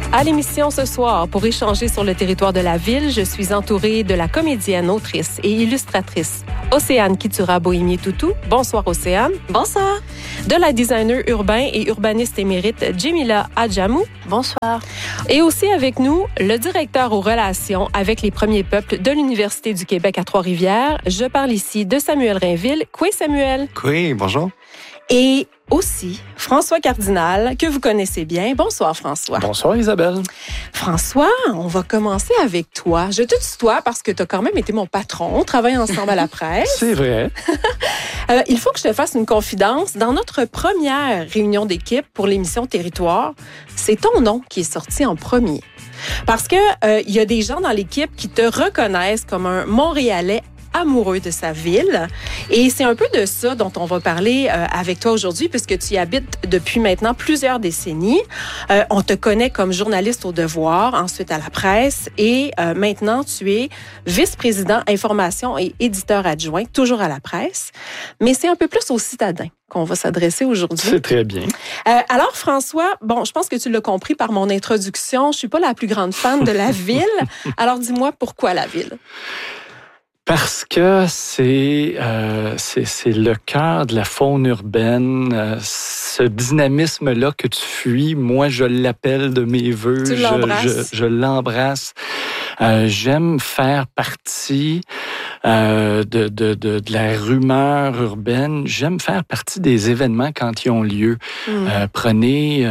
À l'émission ce soir, pour échanger sur le territoire de la ville, je suis entourée de la comédienne, autrice et illustratrice Océane Kitura-Bohémier-Toutou. Bonsoir Océane. Bonsoir. De la designer urbain et urbaniste émérite Djemila Adjamou. Bonsoir. Et aussi avec nous, le directeur aux relations avec les premiers peuples de l'Université du Québec à Trois-Rivières. Je parle ici de Samuel Rainville. Quoi, Samuel? Oui, bonjour. Et aussi François Cardinal, que vous connaissez bien. Bonsoir, François. Bonsoir, Isabelle. François, on va commencer avec toi. Je te tutoie parce que tu as quand même été mon patron. On travaille ensemble à la presse. C'est vrai. Il faut que je te fasse une confidence. Dans notre première réunion d'équipe pour l'émission Territoire, c'est ton nom qui est sorti en premier. Parce que il y a des gens dans l'équipe qui te reconnaissent comme un Montréalais amoureux de sa ville. Et c'est un peu de ça dont on va parler avec toi aujourd'hui, puisque tu y habites depuis maintenant plusieurs décennies. On te connaît comme journaliste au Devoir, ensuite à la presse, et maintenant tu es vice-président information et éditeur adjoint, toujours à la presse. Mais c'est un peu plus aux citadins qu'on va s'adresser aujourd'hui. C'est très bien. Alors, François, bon, je pense que tu l'as compris par mon introduction, je suis pas la plus grande fan de la ville. Alors, dis-moi, pourquoi la ville? Parce que c'est le cœur de la faune urbaine, ce dynamisme-là que tu fuis, moi je l'appelle de mes vœux, tu l'embrasses. Je l'embrasse. J'aime faire partie de la rumeur urbaine. J'aime faire partie des événements quand ils ont lieu. Prenez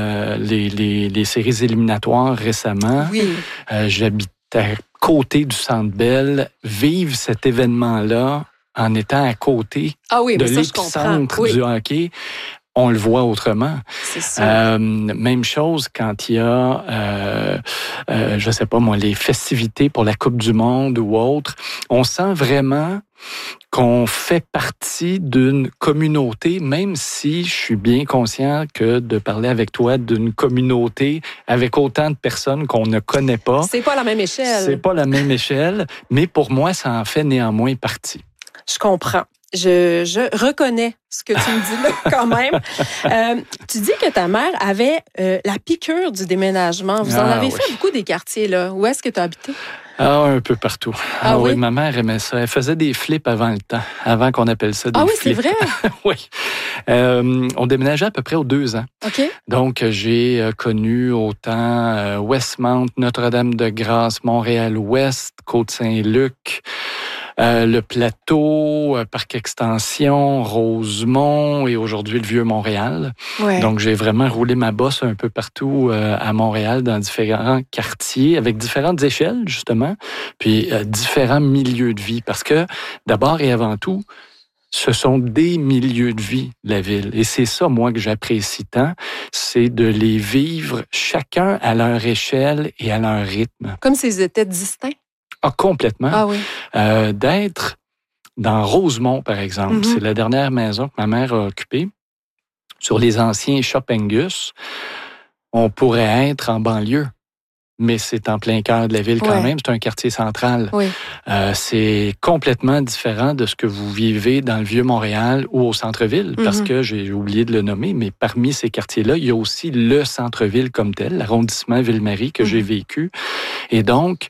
les séries éliminatoires récemment. Oui. J'habitais à côté du Centre Bell, vivre cet événement-là en étant à côté de l'épicentre du hockey, on le voit autrement. C'est sûr. Même chose quand il y a, je sais pas moi, les festivités pour la Coupe du Monde ou autre. On sent vraiment qu'on fait partie d'une communauté, même si je suis bien conscient que de parler avec toi d'une communauté avec autant de personnes qu'on ne connaît pas. C'est pas la même échelle. C'est pas la même échelle, mais pour moi, ça en fait néanmoins partie. Je comprends. Je reconnais ce que tu me dis là quand même. Tu dis que ta mère avait la piqûre du déménagement. Vous en avez fait beaucoup des quartiers, là. Où est-ce que tu as habité? Un peu partout. Oui, ma mère aimait ça. Elle faisait des flips avant le temps, avant qu'on appelle ça des flips. Ah oui, c'est vrai? Oui. On déménageait à peu près aux 2 ans. OK. Donc, j'ai connu autant Westmount, Notre-Dame-de-Grâce, Montréal-Ouest, Côte-Saint-Luc, le Plateau, Parc Extension, Rosemont et aujourd'hui le Vieux-Montréal. Ouais. Donc, j'ai vraiment roulé ma bosse un peu partout à Montréal, dans différents quartiers, avec différentes échelles, justement, puis différents milieux de vie. Parce que, d'abord et avant tout, ce sont des milieux de vie, la ville. Et c'est ça, moi, que j'apprécie tant, c'est de les vivre chacun à leur échelle et à leur rythme. Comme s'ils étaient distincts? Ah, complètement. Ah oui. D'être dans Rosemont, par exemple. C'est la dernière maison que ma mère a occupée. Sur les anciens Shop Angus, on pourrait être en banlieue, mais c'est en plein cœur de la ville quand même. C'est un quartier central. Oui. C'est complètement différent de ce que vous vivez dans le Vieux-Montréal ou au centre-ville, parce que j'ai oublié de le nommer, mais parmi ces quartiers-là, il y a aussi le centre-ville comme tel, l'arrondissement Ville-Marie que j'ai vécu. Et donc,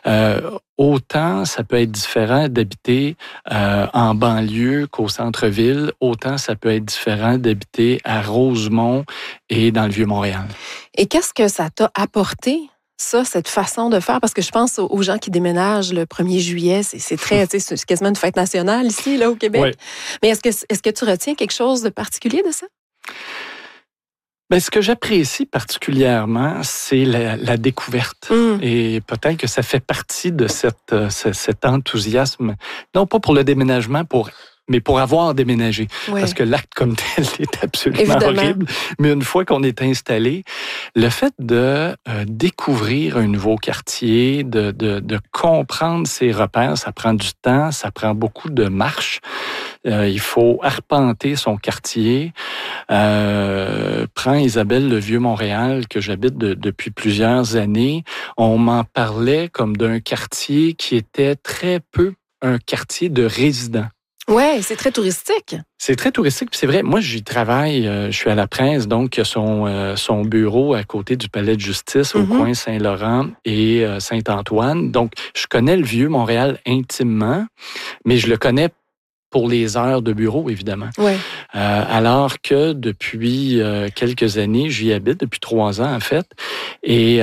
autant ça peut être différent d'habiter en banlieue qu'au centre-ville, autant ça peut être différent d'habiter à Rosemont et dans le Vieux-Montréal. Et qu'est-ce que ça t'a apporté, ça, cette façon de faire? Parce que je pense aux gens qui déménagent le 1er juillet, c'est très, tu sais, c'est quasiment une fête nationale ici, là, au Québec. Oui. Mais est-ce que tu retiens quelque chose de particulier de ça? Bien, ce que j'apprécie particulièrement, c'est la découverte. Et peut-être que ça fait partie de cet enthousiasme, non pas pour le déménagement, mais pour avoir déménagé. Ouais. Parce que l'acte comme tel est absolument Évidemment. horrible. Mais une fois qu'on est installé, le fait de découvrir un nouveau quartier, de comprendre ses repères, ça prend du temps, ça prend beaucoup de marche. Il faut arpenter son quartier. Prends Isabelle, le Vieux-Montréal, que j'habite depuis plusieurs années. On m'en parlait comme d'un quartier qui était très peu un quartier de résidents. Ouais, c'est très touristique. C'est très touristique, puis c'est vrai. Moi, j'y travaille. Je suis à la Prince, donc son bureau à côté du Palais de Justice, au coin Saint-Laurent et Saint-Antoine. Donc, je connais le vieux Montréal intimement, mais je le connais pour les heures de bureau, évidemment. Ouais. Alors que depuis quelques années, j'y habite, depuis 3 ans en fait, et